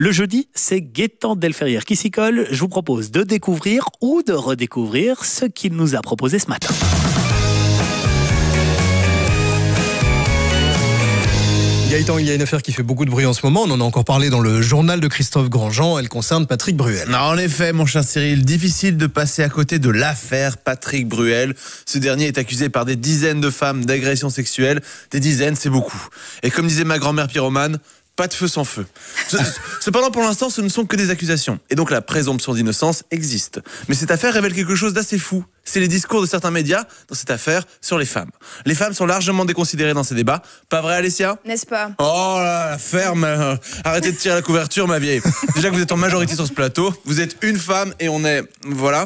Le jeudi, c'est Gaëtan Delferrière qui s'y colle. Je vous propose de découvrir ou de redécouvrir ce qu'il nous a proposé ce matin. Gaëtan, il y a une affaire qui fait beaucoup de bruit en ce moment. On en a encore parlé dans le journal de Christophe Grandjean. Elle concerne Patrick Bruel. En effet, mon cher Cyril, difficile de passer à côté de l'affaire Patrick Bruel. Ce dernier est accusé par des dizaines de femmes d'agressions sexuelles. Des dizaines, c'est beaucoup. Et comme disait ma grand-mère pyromane, pas de feu sans feu. Cependant, pour l'instant, ce ne sont que des accusations. Et donc la présomption d'innocence existe. Mais cette affaire révèle quelque chose d'assez fou. C'est les discours de certains médias dans cette affaire sur les femmes. Les femmes sont largement déconsidérées dans ces débats. Pas vrai, Alessia ? N'est-ce pas ? Oh là, la ferme. Arrêtez de tirer la couverture, ma vieille. Déjà que vous êtes en majorité sur ce plateau, vous êtes une femme et on est... Voilà.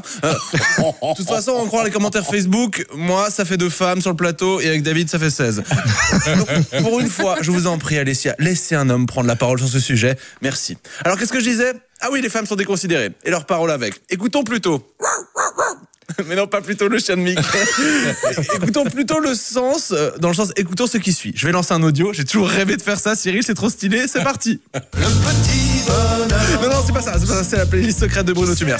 De toute façon, on croit les commentaires Facebook. Moi, ça fait 2 femmes sur le plateau et avec David, ça fait 16. Donc, pour une fois, je vous en prie, Alessia, laissez un homme prendre la parole sur ce sujet. Merci. Alors, qu'est-ce que je disais ? Ah oui, les femmes sont déconsidérées. Et leur parole avec. Écoutons plutôt... Mais non, pas plutôt le chien de Mick. Écoutons plutôt le sens, dans le sens, écoutons ce qui suit. Je vais lancer un audio, j'ai toujours rêvé de faire ça, Cyril, c'est trop stylé, c'est parti. Le petit bonheur. Non, c'est pas ça, c'est la playlist secrète de Bruno Tumers.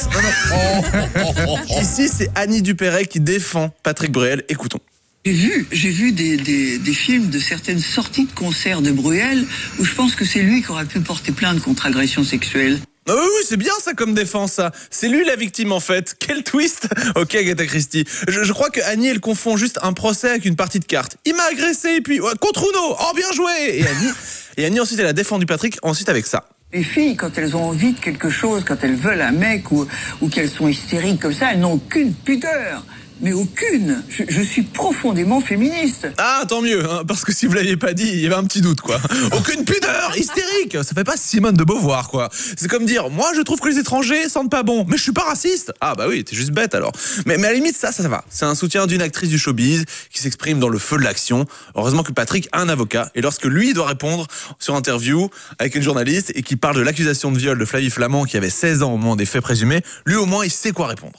Non. Ici, c'est Annie Dupéret qui défend Patrick Bruel, écoutons. J'ai vu des films de certaines sorties de concerts de Bruel où je pense que c'est lui qui aurait pu porter plainte contre agression sexuelle. Oui, c'est bien ça comme défense, ça. C'est lui la victime en fait. Quel twist. Ok, Agatha Christie. Je crois que Annie, elle confond juste un procès avec une partie de cartes. Il m'a agressé et puis contre Uno. Oh, bien joué. Et Annie ensuite elle a défendu Patrick ensuite avec ça. Les filles, quand elles ont envie de quelque chose, quand elles veulent un mec ou qu'elles sont hystériques comme ça, elles n'ont aucune pudeur. Mais aucune. Je suis profondément féministe. Ah, tant mieux, hein, parce que si vous l'aviez pas dit, il y avait un petit doute, quoi. Aucune pudeur, hystérique. Ça fait pas Simone de Beauvoir, quoi. C'est comme dire, moi, je trouve que les étrangers sentent pas bon, mais je suis pas raciste. Ah, bah oui, t'es juste bête, alors. Mais à la limite, ça va. C'est un soutien d'une actrice du showbiz qui s'exprime dans le feu de l'action. Heureusement que Patrick a un avocat, et lorsque lui doit répondre sur interview avec une journaliste et qui parle de l'accusation de viol de Flavie Flament qui avait 16 ans au moment des faits présumés, lui, au moins, il sait quoi répondre.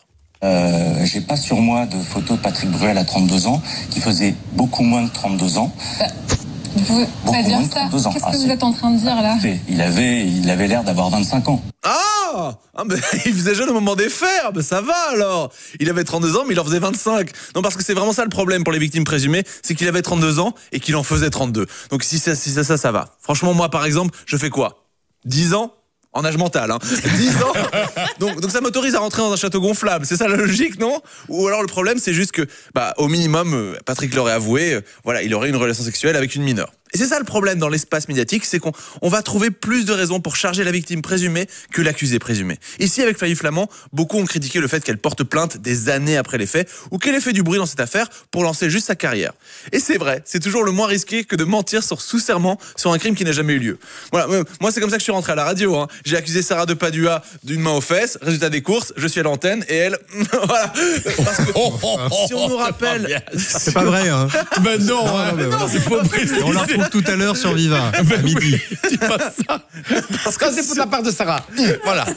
J'ai pas sur moi de photo de Patrick Bruel à 32 ans, qui faisait beaucoup moins de 32 ans. Vous pouvez pas dire ça. Qu'est-ce que vous êtes en train de dire là ? Il avait l'air d'avoir 25 ans. Mais il faisait jeune au moment des faits, mais ça va alors. Il avait 32 ans, mais il en faisait 25. Non, parce que c'est vraiment ça le problème pour les victimes présumées, c'est qu'il avait 32 ans et qu'il en faisait 32. Donc si ça va. Franchement, moi par exemple, je fais quoi ? 10 ans ? En âge mental, 10 ans. Donc ça m'autorise à rentrer dans un château gonflable. C'est ça la logique, non ? Ou alors le problème, c'est juste que, au minimum, Patrick l'aurait avoué, il aurait une relation sexuelle avec une mineure. Et c'est ça le problème dans l'espace médiatique, c'est qu'on va trouver plus de raisons pour charger la victime présumée que l'accusé présumé. Ici, avec Flavie Flament, beaucoup ont critiqué le fait qu'elle porte plainte des années après les faits ou qu'elle ait fait du bruit dans cette affaire pour lancer juste sa carrière. Et c'est vrai, c'est toujours le moins risqué que de mentir sous serment sur un crime qui n'a jamais eu lieu. Voilà, moi c'est comme ça que je suis rentré à la radio. J'ai accusé Sarah de Padua d'une main aux fesses, résultat des courses, je suis à l'antenne et elle... voilà. Parce que si on nous rappelle... C'est pas vrai, hein. Ben non, c'est faux. On la retrouve tout à l'heure sur Viva, à midi. Dis pas ça. Parce que c'est pour la part de Sarah. Voilà.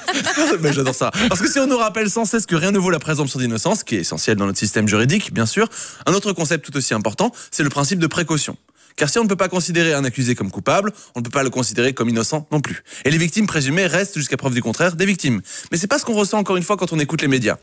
Mais j'adore ça. Parce que si on nous rappelle sans cesse que rien ne vaut la présomption d'innocence, qui est essentielle dans notre système juridique, bien sûr, un autre concept tout aussi important, c'est le principe de précaution. Car si on ne peut pas considérer un accusé comme coupable, on ne peut pas le considérer comme innocent non plus. Et les victimes présumées restent, jusqu'à preuve du contraire, des victimes. Mais c'est pas ce qu'on ressent encore une fois quand on écoute les médias.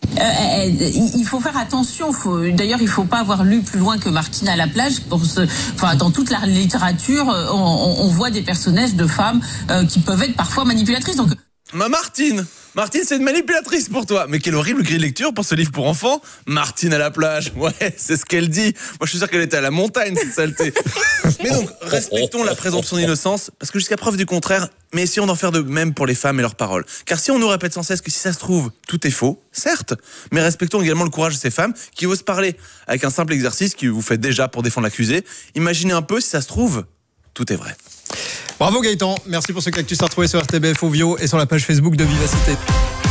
Il faut faire attention. D'ailleurs, il faut pas avoir lu plus loin que Martine à la plage. Dans toute la littérature, on voit des personnages de femmes qui peuvent être parfois manipulatrices. Donc, Martine, c'est une manipulatrice pour toi. Mais quelle horrible grille de lecture pour ce livre pour enfants. Martine à la plage, ouais, c'est ce qu'elle dit. Moi, je suis sûr qu'elle était à la montagne, cette saleté. Mais donc, respectons la présomption d'innocence, parce que jusqu'à preuve du contraire, mais essayons d'en faire de même pour les femmes et leurs paroles. Car si on nous répète sans cesse que si ça se trouve, tout est faux, certes, mais respectons également le courage de ces femmes qui osent parler avec un simple exercice que vous faites déjà pour défendre l'accusé. Imaginez un peu si ça se trouve, tout est vrai. Bravo Gaëtan, merci pour ce cactus à retrouver sur RTBF Ovio et sur la page Facebook de Vivacité.